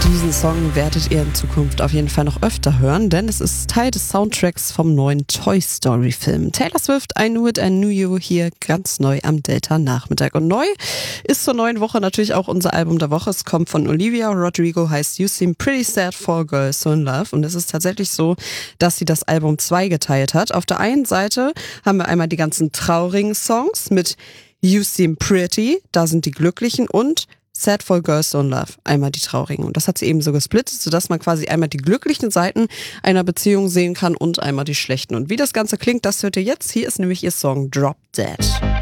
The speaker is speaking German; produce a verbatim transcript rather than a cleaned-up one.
Diesen Song werdet ihr in Zukunft auf jeden Fall noch öfter hören, denn es ist Teil des Soundtracks vom neuen Toy Story Film. Taylor Swift, I Knew It, I Knew You, hier ganz neu am Delta Nachmittag. Und neu ist zur neuen Woche natürlich auch unser Album der Woche. Es kommt von Olivia Rodrigo, heißt You Seem Pretty Sad for a Girl So in Love. Und es ist tatsächlich so, dass sie das Album zweigeteilt hat. Auf der einen Seite haben wir einmal die ganzen traurigen Songs mit You Seem Pretty, da sind die glücklichen, und Sad for Girls So in Love, einmal die traurigen. Und das hat sie eben so gesplittet, sodass man quasi einmal die glücklichen Seiten einer Beziehung sehen kann und einmal die schlechten. Und wie das Ganze klingt, das hört ihr jetzt. Hier ist nämlich ihr Song Drop Dead.